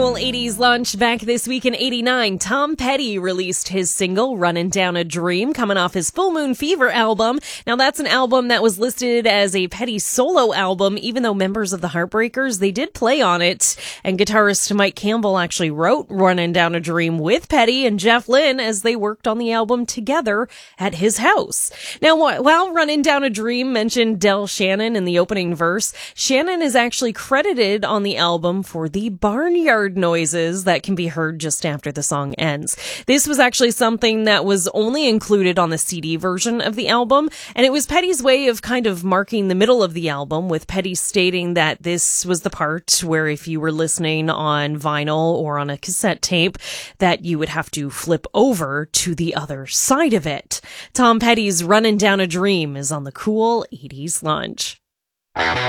Cool 80s lunch. Back this week in 89, Tom Petty released his single, Runnin' Down a Dream, coming off his Full Moon Fever album. Now, that's an album that was listed as a Petty solo album, even though members of the Heartbreakers, they did play on it. And guitarist Mike Campbell actually wrote Runnin' Down a Dream with Petty and Jeff Lynne as they worked on the album together at his house. Now, while Runnin' Down a Dream mentioned Del Shannon in the opening verse, Shannon is actually credited on the album for the barnyard noises that can be heard just after the song ends. This was actually something that was only included on the CD version of the album, and it was Petty's way of kind of marking the middle of the album, with Petty stating that this was the part where if you were listening on vinyl or on a cassette tape, that you would have to flip over to the other side of it. Tom Petty's Runnin' Down a Dream is on the Cool 80s Lunch.